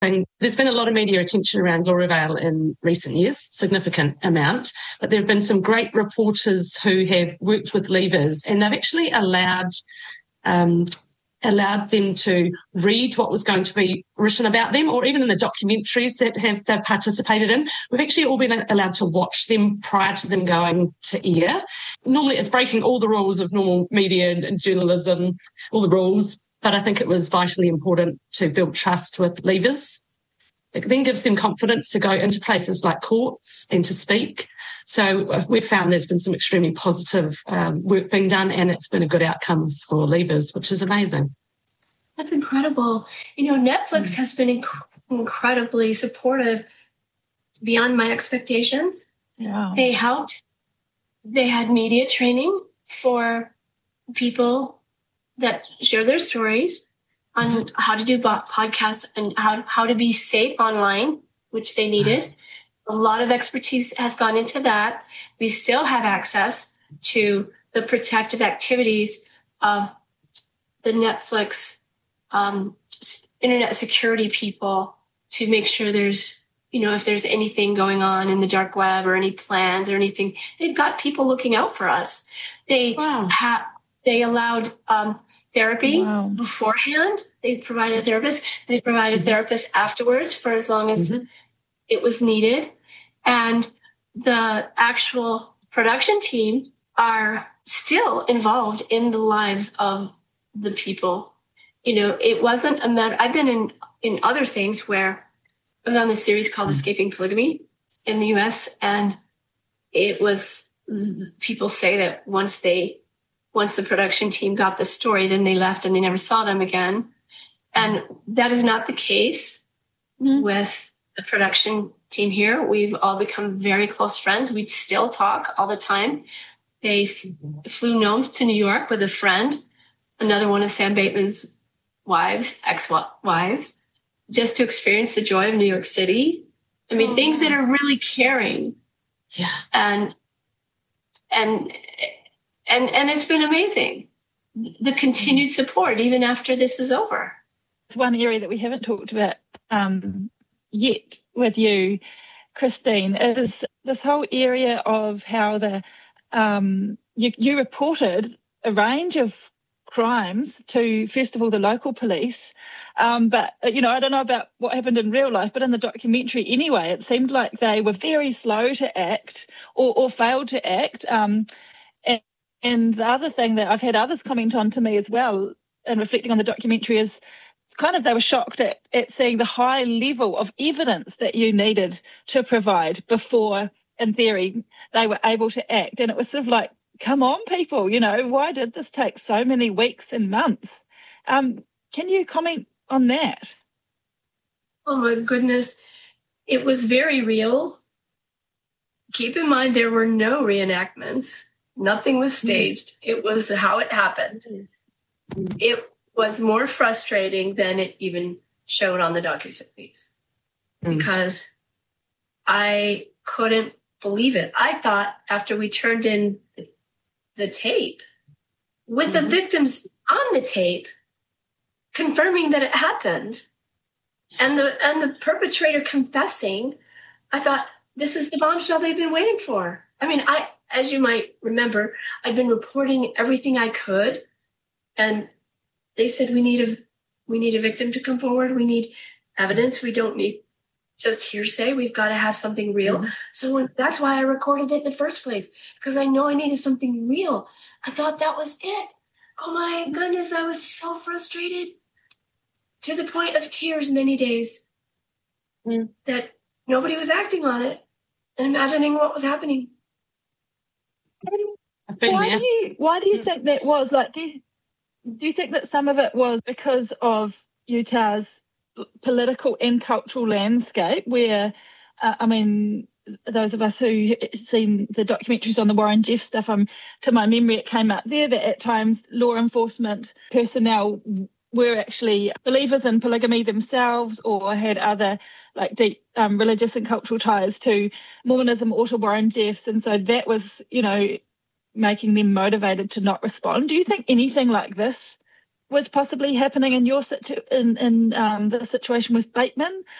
There's been a lot of media attention around Laura Vale in recent years, significant amount, but there have been some great reporters who have worked with Leavers, and they've actually allowed them to read what was going to be written about them, or even in the documentaries that they've participated in. We've actually all been allowed to watch them prior to them going to air. Normally it's breaking all the rules of normal media and journalism, all the rules, but I think it was vitally important to build trust with Leavers. It then gives them confidence to go into places like courts and to speak. So we've found there's been some extremely positive work being done, and it's been a good outcome for Leavers, which is amazing. That's incredible. Netflix has been incredibly supportive beyond my expectations. Yeah. They helped. They had media training for people that share their stories on how to do podcasts and how to be safe online, which they needed. A lot of expertise has gone into that. We still have access to the protective activities of the Netflix internet security people to make sure there's, if there's anything going on in the dark web or any plans or anything, they've got people looking out for us. They allowed therapy beforehand. They provided a therapist. They provided therapists afterwards for as long as it was needed. And the actual production team are still involved in the lives of the people. It wasn't a matter. I've been in other things where I was on this series called Escaping Polygamy in the US. And it was, people say that once the production team got the story, then they left and they never saw them again. And that is not the case with the production team here. We've all become very close friends. We still talk all the time. They flew gnomes to New York with a friend, another one of Sam Bateman's ex-wives, just to experience the joy of New York City. I mean, things that are really caring. Yeah. And it's been amazing, the continued support, even after this is over. One area that we haven't talked about yet with you, Christine, is this whole area of how you reported a range of crimes to, first of all, the local police. But, I don't know about what happened in real life, but in the documentary anyway, it seemed like they were very slow to act or failed to act. And the other thing that I've had others comment on to me as well, and reflecting on the documentary, is it's kind of they were shocked at seeing the high level of evidence that you needed to provide before, in theory, they were able to act. And it was sort of like, come on, people, why did this take so many weeks and months? Can you comment on that? Oh, my goodness. It was very real. Keep in mind, there were no reenactments. Nothing was staged. It was how it happened. It was more frustrating than it even showed on the docuseries because I couldn't believe it. I thought after we turned in the tape with the victims on the tape confirming that it happened and the perpetrator confessing, I thought, this is the bombshell they've been waiting for. I mean, as you might remember, I'd been reporting everything I could, and they said, we need a victim to come forward. We need evidence. We don't need just hearsay. We've got to have something real. So that's why I recorded it in the first place, because I know I needed something real. I thought that was it. Oh my goodness, I was so frustrated to the point of tears many days that nobody was acting on it and imagining what was happening. Why do you think that was? Like, do you think that some of it was because of Utah's political and cultural landscape, where, those of us who seen the documentaries on the Warren Jeff stuff, to my memory, it came up there that at times law enforcement personnel were actually believers in polygamy themselves or had other deep religious and cultural ties to Mormonism or to Warren Jeffs, and so that was, making them motivated to not respond. Do you think anything like this was possibly happening in your the situation with Bateman,